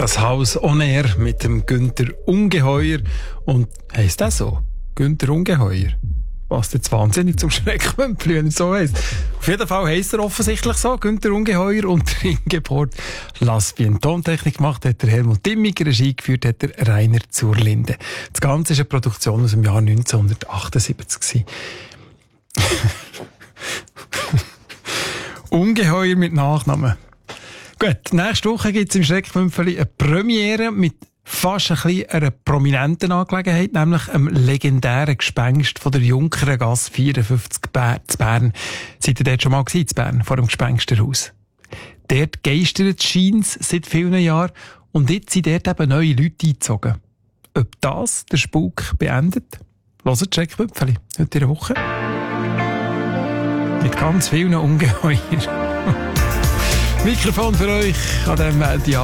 Das Haus on Air mit dem Günther Ungeheuer. Und heisst das so? Günther Ungeheuer? Passt jetzt wahnsinnig zum Schreckmümpfli, wenn er so heisst. Auf jeden Fall heisst er offensichtlich so, Günther Ungeheuer. Und der Ingeborg Laspien. Tontechnik gemacht hat der Helmut Dimmiger, Regie geführt hat der Rainer Zurlinde. Das Ganze ist eine Produktion aus dem Jahr 1978. Ungeheuer mit Nachnamen. Gut, nächste Woche gibt es im Schreckmümpfeli eine Premiere mit fast ein bisschen einer prominenten Angelegenheit, nämlich einem legendären Gespenst von der Junkerengasse 54 zu Bern. Seid ihr dort schon mal gewesen, in Bern, vor dem Gespensterhaus? Dort geistert scheint's seit vielen Jahren und jetzt sind dort eben neue Leute eingezogen. Ob das der Spuk beendet? Hört Schreckmümpfeli heute in der Woche. Mit ganz vielen Ungeheuern. Mikrofon für euch an diesem